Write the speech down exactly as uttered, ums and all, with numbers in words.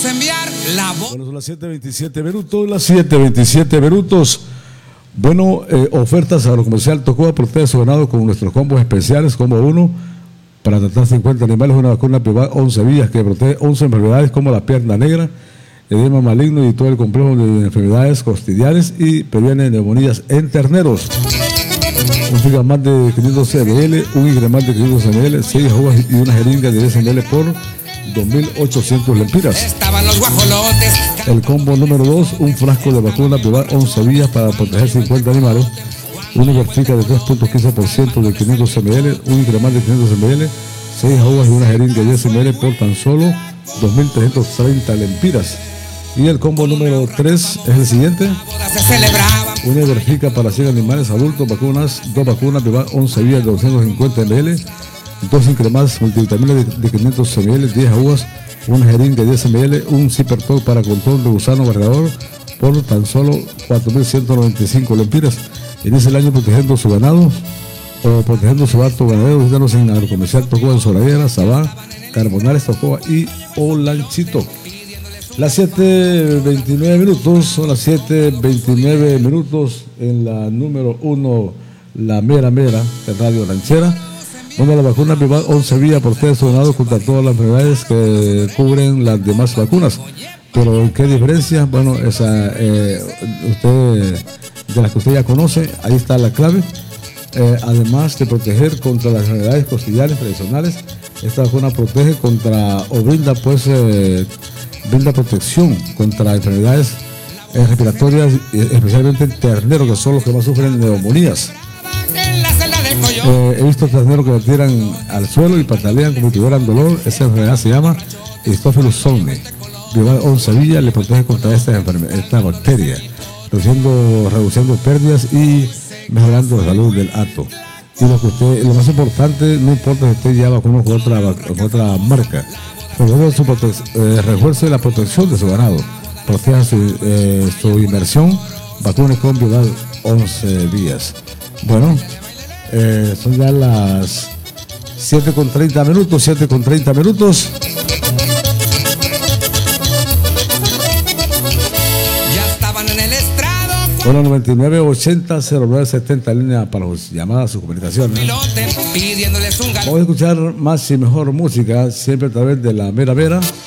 vamos a enviar la voz. Bueno, son las siete veintisiete minutos, las siete veintisiete minutos. Bueno, eh, ofertas agrocomercial Tocoa protege su ganado con nuestros combos especiales, combo uno, para tratar cincuenta animales, una vacuna privada once vías que protege once enfermedades como la pierna negra, edema maligno y todo el complejo de enfermedades cotidianas y previene neumonías en terneros. Un giga más de quinientos mililitros, un giga más de quinientos mililitros, seis hojas y una jeringa de diez mililitros por dos mil ochocientos lempiras. Estaban los guajolotes. El combo número dos, un frasco de vacuna privada once vías para proteger cincuenta animales, una vertica de tres punto quince por ciento de quinientos mililitros, un giga más de quinientos mililitros, seis hojas y una jeringa de diez mililitros por tan solo dos mil trescientos treinta lempiras. Y el combo número tres es el siguiente. Se celebraban. Una verfica para cien animales adultos, vacunas, dos vacunas privadas once vías de doscientos cincuenta mililitros, dos incremas multivitamina de, de quinientos mililitros, diez aguas, una jeringa de diez mililitros, un Cipertol para control de gusano barredor por tan solo cuatro mil ciento noventa y cinco lempiras. Inicia el año protegiendo su ganado o protegiendo su acto ganadero. Visítanos en Agrocomercial Tocoa en Zoradera, Sabá, Carbonales, Tocoa y Olanchito. Las siete veintinueve minutos, son las siete veintinueve minutos en la número uno, la mera mera de Radio Ranchera, donde la vacuna privada once vías protege su ganado contra todas las enfermedades que cubren las demás vacunas. Pero ¿qué diferencia? Bueno, esa eh, usted, de las que usted ya conoce, ahí está la clave. Eh, además de proteger contra las enfermedades cotidianas tradicionales, esta vacuna protege contra o brinda pues eh, brinda protección contra enfermedades eh, respiratorias, eh, especialmente el ternero, que son los que más sufren neumonías. Eh, he visto terneros que se tiran al suelo y patalean como si tuvieran dolor. Esa enfermedad se llama Staphylococcus aureus. once vías le protege contra esta, esta bacteria, reduciendo, reduciendo pérdidas y mejorando la salud del hato. Y lo, que usted, lo más importante, no importa si usted ya vacunó con otra, con otra marca, Su eh, refuerce la protección de su ganado, proteja su, eh, su inversión, vacunes con privada once vías. Bueno, eh, son ya las siete con treinta minutos, siete con treinta minutos. Ya estaban en el estrado. Bueno, noventa y nueve ochenta cero nueve setenta, línea para las llamadas, sus comunicaciones. Pilote, pidiéndoles un gal- Vamos a escuchar más y mejor música, siempre a través de la Mera Vera.